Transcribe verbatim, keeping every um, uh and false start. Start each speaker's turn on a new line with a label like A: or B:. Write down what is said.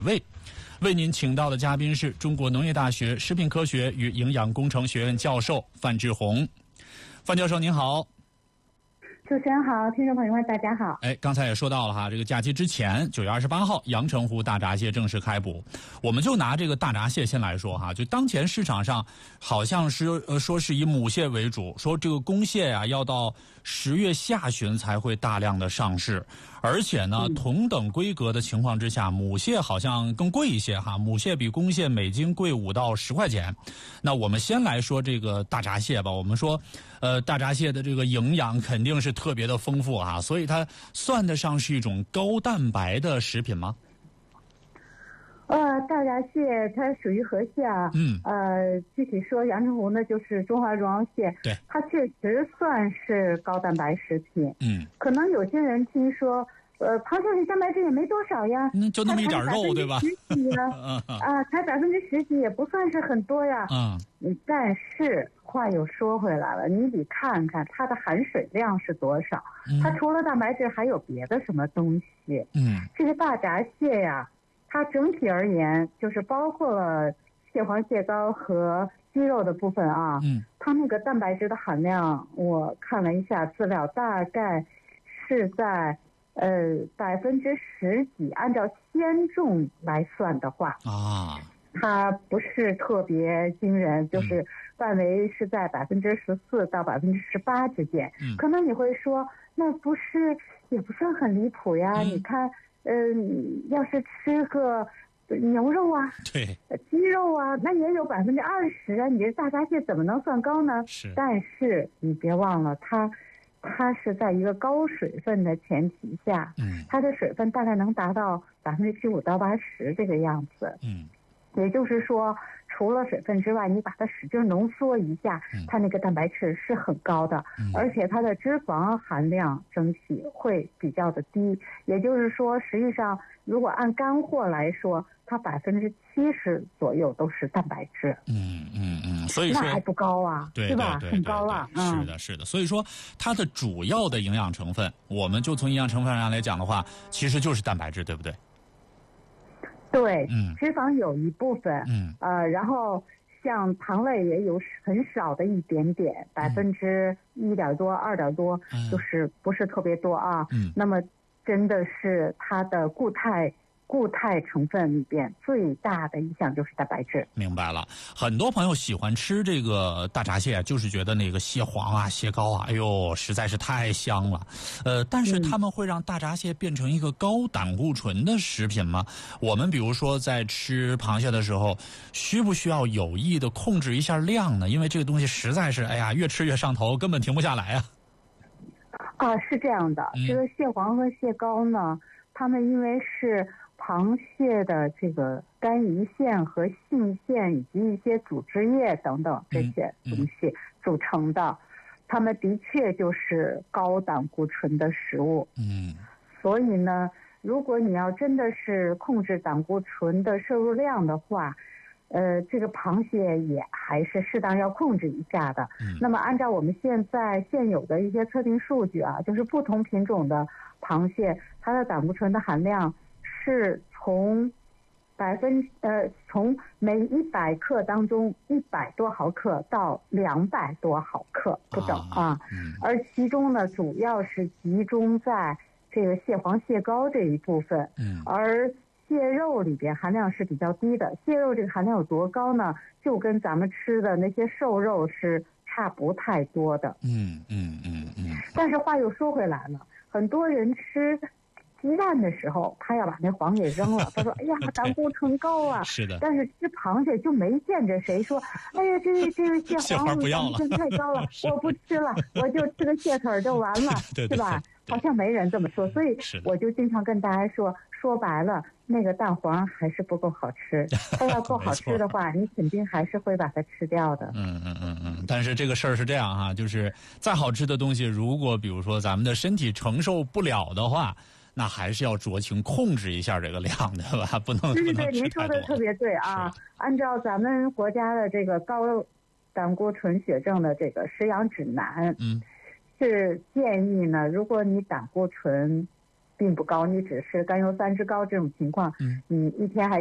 A: 为为您请到的嘉宾是中国农业大学食品科学与营养工程学院教授范志红。范教授您好。
B: 主持人好，听众朋友们大家好。
A: 哎，刚才也说到了哈，这个假期之前九月二十八号阳澄湖大闸蟹正式开捕。我们就拿这个大闸蟹先来说哈，就当前市场上好像是呃说是以母蟹为主，说这个公蟹呀、啊、要到十月下旬才会大量的上市，而且呢、嗯、同等规格的情况之下，母蟹好像更贵一些哈，母蟹比公蟹每斤贵五到十块钱。那我们先来说这个大闸蟹吧，我们说呃大闸蟹的这个营养肯定是特别的丰富啊，所以它算得上是一种高蛋白的食品吗？
B: 呃，大闸蟹它属于河蟹啊，
A: 嗯，
B: 呃，具体说阳澄湖呢就是中华绒螯蟹，
A: 对，
B: 它确实算是高蛋白食品。
A: 嗯，
B: 可能有些人听说，呃，螃蟹里蛋白质也没多少呀，
A: 嗯，就那么一点肉，对吧？
B: 十几呀，啊，才百分之十几也不算是很多呀。
A: 嗯，
B: 但是话又说回来了，你得看看它的含水量是多少，
A: 嗯、
B: 它除了蛋白质还有别的什么东西？
A: 嗯，
B: 这个大闸蟹呀，它整体而言就是包括了蟹黄、蟹膏和肌肉的部分啊。
A: 嗯，
B: 它那个蛋白质的含量，我看了一下资料，大概是在呃百分之十几，按照鲜重来算的话
A: 啊，
B: 它不是特别惊人，就是范围是在百分之十四到百分之十八之间。
A: 嗯，
B: 可能你会说，那不是也不算很离谱呀？嗯、你看。嗯，要是吃个牛肉啊，
A: 对，
B: 鸡肉啊，那也有百分之二十啊。你这大闸蟹怎么能算高呢？
A: 是，
B: 但是你别忘了，它它是在一个高水分的前提下，
A: 嗯，它
B: 的水分大概能达到百分之七五到八十这个样子。
A: 嗯，
B: 也就是说，除了水分之外，你把它使劲浓缩一下，
A: 嗯、
B: 它那个蛋白质是很高的，
A: 嗯、
B: 而且它的脂肪含量整体会比较的低。也就是说，实际上如果按干货来说，它百分之七十左右都是蛋白质。
A: 嗯嗯嗯，所以说
B: 那还不高啊，
A: 对
B: 是吧？
A: 对对
B: 很高了。
A: 嗯，是的，是的。所以说，它的主要的营养成分，我们就从营养成分上来讲的话，其实就是蛋白质，对不对？
B: 对，
A: 嗯，
B: 脂肪有一部分，
A: 嗯，
B: 呃，然后像糖类也有很少的一点点，百分之一点多、二点多，就是不是特别多啊。
A: 嗯，
B: 那么真的是它的固态。固态成分里边最大的一项就是蛋白质。
A: 明白了，很多朋友喜欢吃这个大闸蟹，就是觉得那个蟹黄啊、蟹膏啊，哎呦，实在是太香了。呃，但是他们会让大闸蟹变成一个高胆固醇的食品吗？我们比如说在吃螃蟹的时候，需不需要有意的控制一下量呢？因为这个东西实在是，哎呀，越吃越上头，根本停不下来啊。
B: 啊，是这样的，
A: 嗯、
B: 这个蟹黄和蟹膏呢，它们因为是螃蟹的这个肝胰腺和性腺以及一些组织液等等这些东西组成的，它们的确就是高胆固醇的食物。
A: 嗯，
B: 所以呢，如果你要真的是控制胆固醇的摄入量的话，呃，这个螃蟹也还是适当要控制一下的。
A: 嗯，
B: 那么按照我们现在现有的一些测定数据啊，就是不同品种的螃蟹，它的胆固醇的含量是从百分呃从每一百克当中一百多毫克到两百多毫克不等啊，
A: 啊嗯、
B: 而其中呢主要是集中在这个蟹黄蟹膏这一部分，
A: 嗯，
B: 而蟹肉里边含量是比较低的。蟹肉这个含量有多高呢？就跟咱们吃的那些瘦肉是差不太多的。
A: 嗯嗯嗯嗯。
B: 但是话又说回来了，很多人吃鸡蛋的时候，他要把那黄给扔了。他说：“哎呀，胆固醇高啊！”
A: 是的。
B: 但是吃螃蟹就没见着谁说：“哎呀，这这个蟹黄胆固醇太高了，我不吃了，我就吃个蟹腿就完了，
A: 对对对
B: 是吧？”好像没人这么说，所以我就经常跟大家说，说白了，那个蛋黄还是不够好吃。它要够好吃的话，你肯定还是会把它吃掉的。
A: 嗯嗯嗯嗯。但是这个事儿是这样哈，就是再好吃的东西，如果比如说咱们的身体承受不了的话，那还是要酌情控制一下这个量的吧，不能
B: 对对对，您说的特别对啊。按照咱们国家的这个高胆固醇血症的这个食养指南，
A: 嗯，
B: 是建议呢，如果你胆固醇并不高，你只是甘油三酯高这种情况，
A: 嗯，
B: 你一天还